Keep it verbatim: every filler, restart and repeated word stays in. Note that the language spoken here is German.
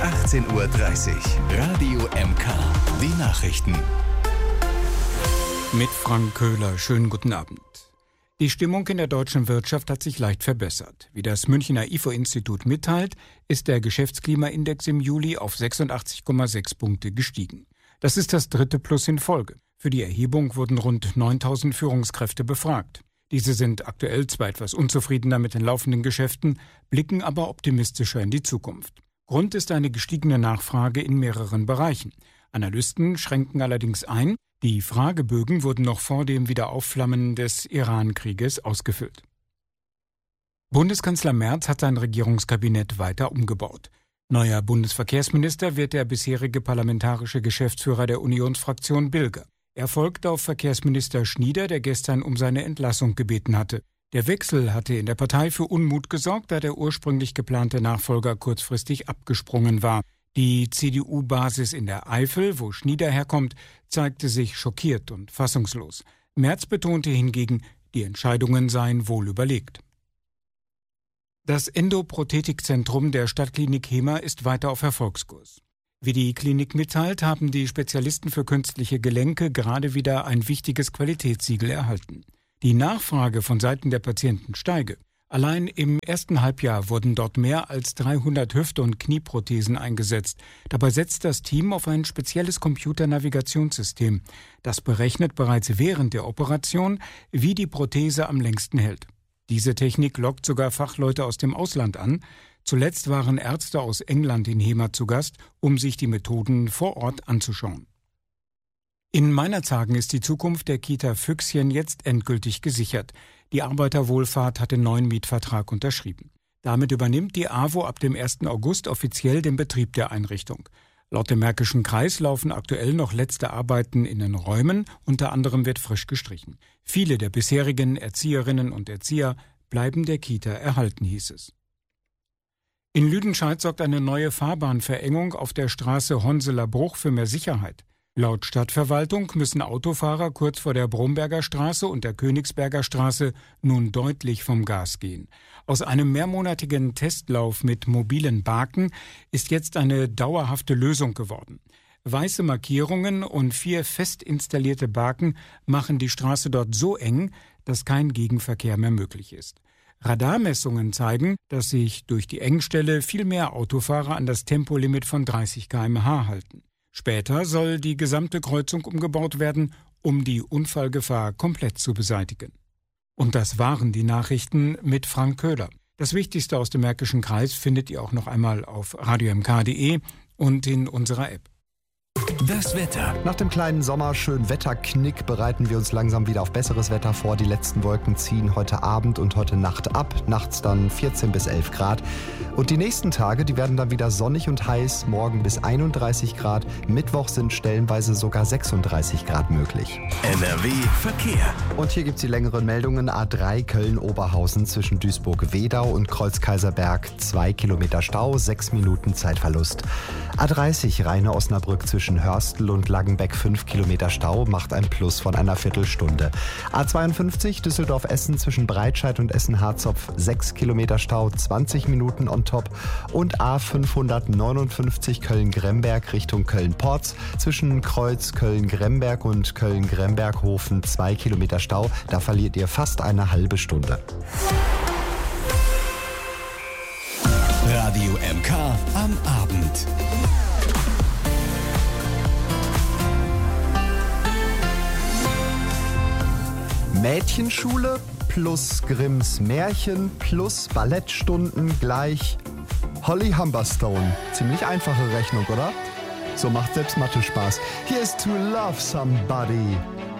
achtzehn Uhr dreißig. Radio M K. Die Nachrichten. Mit Frank Köhler. Schönen guten Abend. Die Stimmung in der deutschen Wirtschaft hat sich leicht verbessert. Wie das Münchner I F O-Institut mitteilt, ist der Geschäftsklimaindex im Juli auf sechsundachtzig Komma sechs Punkte gestiegen. Das ist das dritte Plus in Folge. Für die Erhebung wurden rund neuntausend Führungskräfte befragt. Diese sind aktuell zwar etwas unzufriedener mit den laufenden Geschäften, blicken aber optimistischer in die Zukunft. Grund ist eine gestiegene Nachfrage in mehreren Bereichen. Analysten schränken allerdings ein, die Fragebögen wurden noch vor dem Wiederaufflammen des Iran-Krieges ausgefüllt. Bundeskanzler Merz hat sein Regierungskabinett weiter umgebaut. Neuer Bundesverkehrsminister wird der bisherige parlamentarische Geschäftsführer der Unionsfraktion Bilger. Er folgt auf Verkehrsminister Schnieder, der gestern um seine Entlassung gebeten hatte. Der Wechsel hatte in der Partei für Unmut gesorgt, da der ursprünglich geplante Nachfolger kurzfristig abgesprungen war. Die C D U-Basis in der Eifel, wo Schnieder herkommt, zeigte sich schockiert und fassungslos. Merz betonte hingegen, die Entscheidungen seien wohl überlegt. Das Endoprothetikzentrum der Stadtklinik Hema ist weiter auf Erfolgskurs. Wie die Klinik mitteilt, haben die Spezialisten für künstliche Gelenke gerade wieder ein wichtiges Qualitätssiegel erhalten. Die Nachfrage von Seiten der Patienten steige. Allein im ersten Halbjahr wurden dort mehr als dreihundert Hüfte- und Knieprothesen eingesetzt. Dabei setzt das Team auf ein spezielles Computernavigationssystem. Das berechnet bereits während der Operation, wie die Prothese am längsten hält. Diese Technik lockt sogar Fachleute aus dem Ausland an. Zuletzt waren Ärzte aus England in Hema zu Gast, um sich die Methoden vor Ort anzuschauen. In Meinerzhagen ist die Zukunft der Kita Füchschen jetzt endgültig gesichert. Die Arbeiterwohlfahrt hat den neuen Mietvertrag unterschrieben. Damit übernimmt die A W O ab dem ersten August offiziell den Betrieb der Einrichtung. Laut dem Märkischen Kreis laufen aktuell noch letzte Arbeiten in den Räumen, unter anderem wird frisch gestrichen. Viele der bisherigen Erzieherinnen und Erzieher bleiben der Kita erhalten, hieß es. In Lüdenscheid sorgt eine neue Fahrbahnverengung auf der Straße Honseler Bruch für mehr Sicherheit. Laut Stadtverwaltung müssen Autofahrer kurz vor der Bromberger Straße und der Königsberger Straße nun deutlich vom Gas gehen. Aus einem mehrmonatigen Testlauf mit mobilen Baken ist jetzt eine dauerhafte Lösung geworden. Weiße Markierungen und vier fest installierte Baken machen die Straße dort so eng, dass kein Gegenverkehr mehr möglich ist. Radarmessungen zeigen, dass sich durch die Engstelle viel mehr Autofahrer an das Tempolimit von dreißig Kilometer pro Stunde halten. Später soll die gesamte Kreuzung umgebaut werden, um die Unfallgefahr komplett zu beseitigen. Und das waren die Nachrichten mit Frank Köhler. Das Wichtigste aus dem Märkischen Kreis findet ihr auch noch einmal auf radio m k punkt d e und in unserer App. Das Wetter. Nach dem kleinen Sommerschönwetterknick bereiten wir uns langsam wieder auf besseres Wetter vor. Die letzten Wolken ziehen heute Abend und heute Nacht ab. Nachts dann vierzehn bis elf Grad. Und die nächsten Tage, die werden dann wieder sonnig und heiß. Morgen bis einunddreißig Grad. Mittwoch sind stellenweise sogar sechsunddreißig Grad möglich. N R W Verkehr. Und hier gibt es die längeren Meldungen. A drei Köln-Oberhausen zwischen Duisburg-Wedau und Kreuzkaiserberg. Zwei Kilometer Stau, sechs Minuten Zeitverlust. A dreißig Rheine-Osnabrück zwischen Hörstel und Langenbeck fünf Kilometer Stau, macht ein Plus von einer Viertelstunde. A zweiundfünfzig Düsseldorf-Essen zwischen Breitscheid und Essen-Harzopf sechs Kilometer Stau, zwanzig Minuten on top. Und A fünfhundertneunundfünfzig Köln-Gremberg Richtung Köln-Porz zwischen Kreuz Köln-Gremberg und Köln-Gremberg-Hofen zwei Kilometer Stau. Da verliert ihr fast eine halbe Stunde. Radio M K am Abend. Mädchenschule plus Grimms Märchen plus Ballettstunden gleich Holly Humberstone. Ziemlich einfache Rechnung, oder? So macht selbst Mathe Spaß. Hier ist To Love Somebody.